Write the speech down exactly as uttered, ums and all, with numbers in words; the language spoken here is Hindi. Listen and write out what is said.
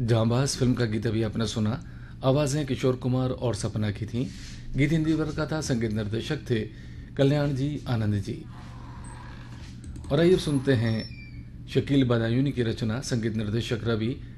जांबाज फिल्म का गीत अभी आपने सुना। आवाजें किशोर कुमार और सपना की थीं। गीत हिंदी वर्ग का था। संगीत निर्देशक थे कल्याण जी आनंद जी। और आइए सुनते हैं शकील बदायूनी की रचना, संगीत निर्देशक रवि,